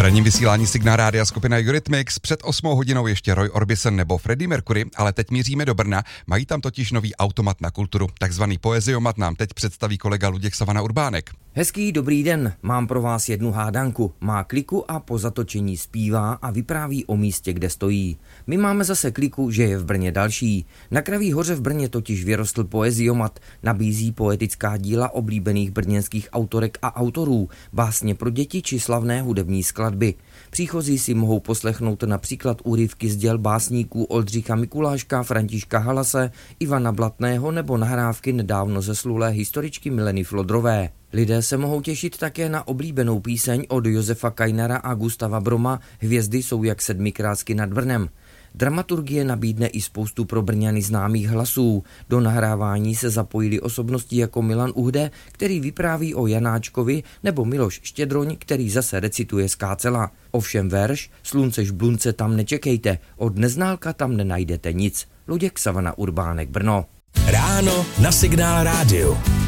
ranním vysílání Signál Rádia skupina Eurythmics. Před 8 hodinou ještě Roy Orbison nebo Freddie Mercury, ale teď míříme do Brna. Mají tam totiž nový automat na kulturu. Takzvaný poeziomat nám teď představí kolega Luděk Savana Urbánek. Hezký dobrý den, mám pro vás jednu hádanku. Má kliku a po zatočení zpívá a vypráví o místě, kde stojí. My máme zase kliku, že je v Brně další. Na Kraví hoře v Brně totiž vyrostl poeziomat, nabízí poetická díla oblíbených brněnských autorek a autorů, básně pro děti či slavné hudební skladby. Příchozí si mohou poslechnout například úryvky z děl básníků Oldřicha Mikuláška, Františka Halase, Ivana Blatného nebo nahrávky nedávno zeslulé historičky Mileny Flodrové. Lidé se mohou těšit také na oblíbenou píseň od Josefa Kajnara a Gustava Broma Hvězdy jsou jak sedmikrásky nad Brnem. Dramaturgie nabídne i spoustu pro Brňany známých hlasů. Do nahrávání se zapojili osobnosti jako Milan Uhde, který vypráví o Janáčkovi, nebo Miloš Štědroň, který zase recituje z Kácela. Ovšem verš Slunce žblunce tam nečekejte, od Neználka tam nenajdete nic. Luděk Savana Urbánek, Brno. Ráno na Signál rádiu.